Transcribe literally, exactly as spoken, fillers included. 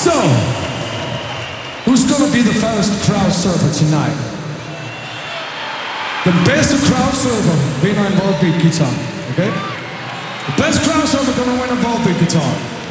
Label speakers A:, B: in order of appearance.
A: So, who's gonna be the first crowd surfer tonight? The best crowd surfer being on involved beat guitar, okay? The best crowd surfer gonna win a ball beat guitar.